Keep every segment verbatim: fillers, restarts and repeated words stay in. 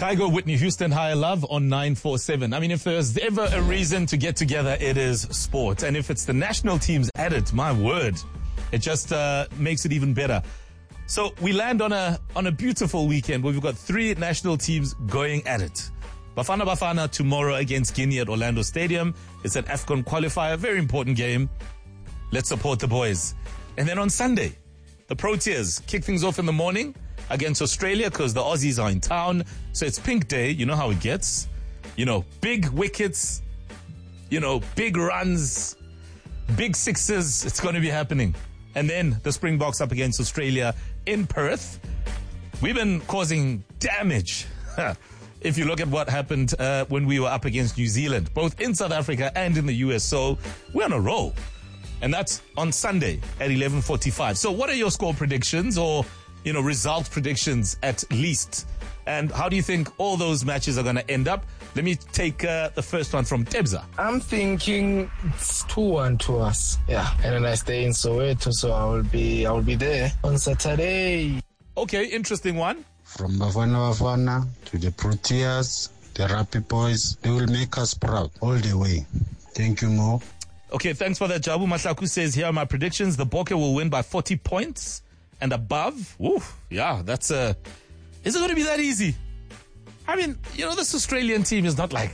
Kygo, Whitney Houston, Higher Love on nine four seven. I mean, if there's ever a reason to get together, it is sport. And if it's the national teams at it, my word, it just uh, makes it even better. So we land on a on a beautiful weekend where we've got three national teams going at it. Bafana Bafana tomorrow against Guinea at Orlando Stadium. It's an AFCON qualifier, very important game. Let's support the boys. And then on Sunday, the Proteas kick things off in the morning against Australia because the Aussies are in town. So it's pink day. You know how it gets. You know, big wickets, you know, big runs, big sixes. It's going to be happening. And then the Springboks up against Australia in Perth. We've been causing damage. If you look at what happened uh, when we were up against New Zealand, both in South Africa and in the U S. So we're on a roll. And that's on Sunday at eleven forty-five. So what are your score predictions or, you know, result predictions at least? And how do you think all those matches are going to end up? Let me take uh, the first one from Tebza. I'm thinking it's two one to us. Yeah. And then I stay in Soweto, so I will be I will be there on Saturday. Okay, interesting one. From Bafana Bafana to the Proteas, the Rappi boys, they will make us proud all the way. Thank you, Mo. Okay, thanks for that, Jabu. Mahlaku says, here are my predictions. The Bokke will win by forty points and above. Oof, yeah, that's a... Uh, is it going to be that easy? I mean, you know, this Australian team is not like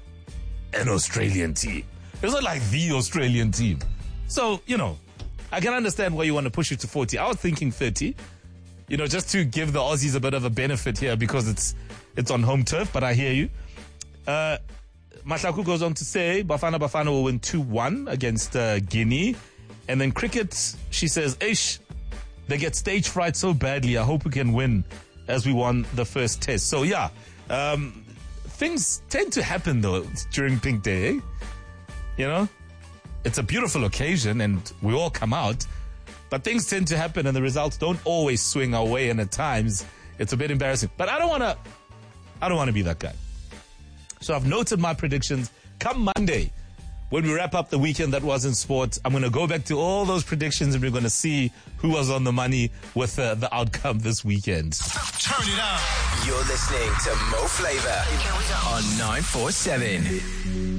an Australian team. It's not like the Australian team. So, you know, I can understand why you want to push it to forty. I was thinking thirty. You know, just to give the Aussies a bit of a benefit here because it's it's on home turf, but I hear you. Uh, Mahlaku goes on to say, Bafana Bafana will win two one against uh, Guinea. And then cricket, she says, Ish, they get stage fright so badly. I hope we can win as we won the first test. So, yeah, um, things tend to happen, though, during Pink Day, eh? You know, it's a beautiful occasion and we all come out. But things tend to happen and the results don't always swing our way, and at times it's a bit embarrassing. But I don't want to I don't want to be that guy. So I've noted my predictions. Come Monday, when we wrap up the weekend that was in sport, I'm going to go back to all those predictions and we're going to see who was on the money with uh, the outcome this weekend. Turn it up. You're listening to Mo Flavor on nine four seven.